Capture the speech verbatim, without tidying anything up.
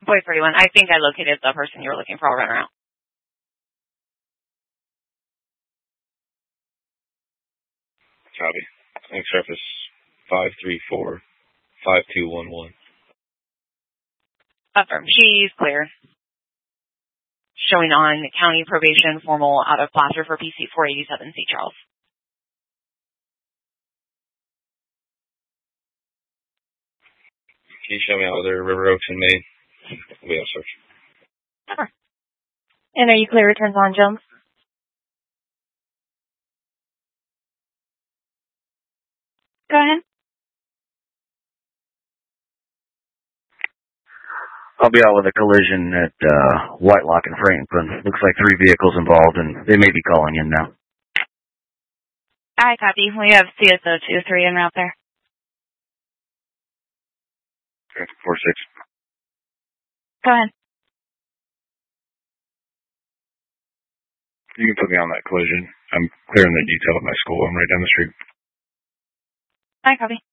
Boy forty-one. I think I located the person you were looking for. I'll run around. Copy. Next surface five three four five two one one. Affirm. She's clear. Showing on county probation formal out of placer for P C four eighty-seven, Saint Charles. Can you show me out whether River Oaks and Maine? We have search. Sure. And are you clear returns on Jones? Go ahead. I'll be out with a collision at uh, Whitelock and Franklin. Looks like three vehicles involved, and they may be calling in now. I copy. We have C S O two three en route there. four six. Go ahead. You can put me on that collision. I'm clearing the detail of my school. I'm right down the street. I copy.